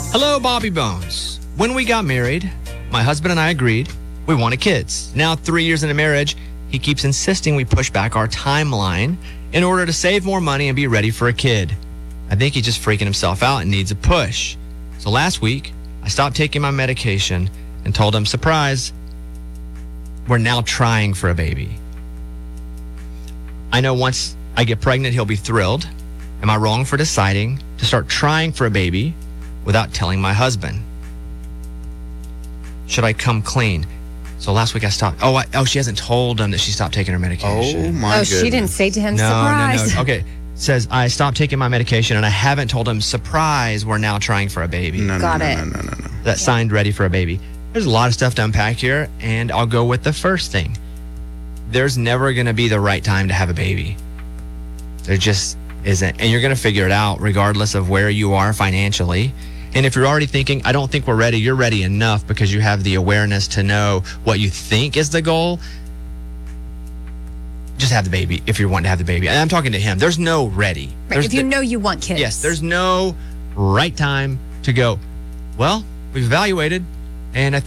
Hello, Bobby Bones. When we got married, my husband and I agreed we wanted kids. Now, 3 years into marriage, he keeps insisting we push back our timeline in order to save more money and be ready for a kid. I think he's just freaking himself out and needs a push. So last week, I stopped taking my medication and told him, surprise, we're now trying for a baby. I know once I get pregnant, he'll be thrilled. Am I wrong for deciding to start trying for a baby without telling my husband? Should I come clean? So last week I stopped. She hasn't told him that she stopped taking her medication. Oh, my goodness. She didn't say to him, surprise. No. Okay. Says, I stopped taking my medication and I haven't told him, surprise, we're now trying for a baby. Got it. No. That signed ready for a baby. There's a lot of stuff to unpack here, and I'll go with the first thing. There's never going to be the right time to have a baby. There just isn't. And you're going to figure it out regardless of where you are financially. And if you're already thinking, I don't think we're ready, you're ready enough because you have the awareness to know what you think is the goal. Just have the baby if you're wanting to have the baby. And I'm talking to him. There's no ready. Right, if you know you want kids. Yes, there's no right time to go, well, we've evaluated, and I